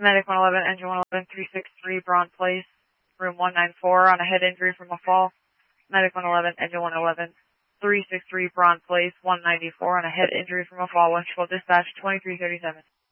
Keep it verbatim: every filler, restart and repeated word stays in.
Medic one eleven, Engine one eleven, three six three, Braun Place, room one nine four on a head injury from a fall. Medic one eleven, Engine one eleven, three six three, Braun Place, one ninety-four on a head injury from a fall. Winchell dispatch twenty-three thirty-seven.